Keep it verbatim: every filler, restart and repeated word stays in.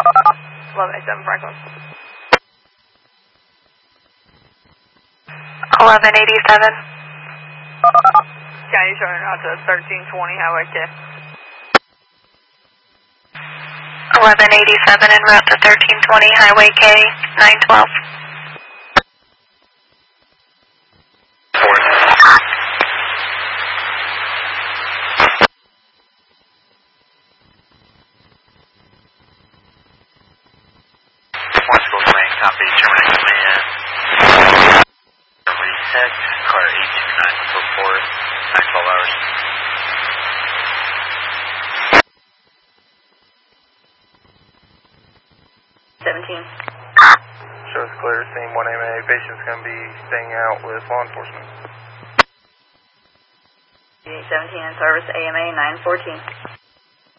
eleven eighty-seven Franklin. eleven eighty-seven. County showing out to thirteen twenty Highway K. eleven eighty-seven en route to thirteen twenty Highway K, nine twelve. Copy, German command. Reset, car eight two nine four four, nine twelve hours. seventeen. Shows clear, scene one A M A. Patient's going to be staying out with law enforcement. seventeen in service, A M A nine fourteen.